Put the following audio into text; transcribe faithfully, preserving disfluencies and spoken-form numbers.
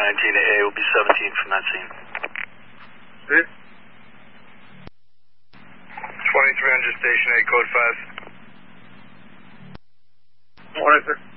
nineteen A will be seventeen from that scene. See? twenty-three hundred Station eight, code five. Morning, sir.